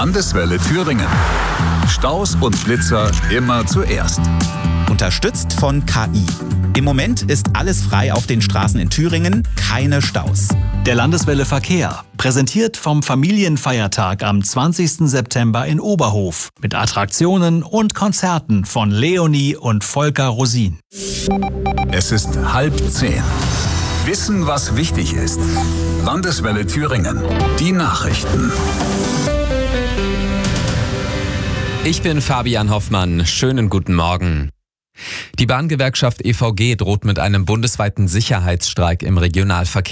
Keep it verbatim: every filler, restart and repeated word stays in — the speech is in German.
Landeswelle Thüringen. Staus und Blitzer immer zuerst. Unterstützt von K I. Im Moment ist alles frei auf den Straßen in Thüringen, keine Staus. Der Landeswelle Verkehr, präsentiert vom Familienfeiertag am zwanzigsten September in Oberhof mit Attraktionen und Konzerten von Leonie und Volker Rosin. Es ist halb zehn. Wissen, was wichtig ist. Landeswelle Thüringen. Die Nachrichten. Ich bin Fabian Hoffmann. Schönen guten Morgen. Die Bahngewerkschaft E V G droht mit einem bundesweiten Sicherheitsstreik im Regionalverkehr.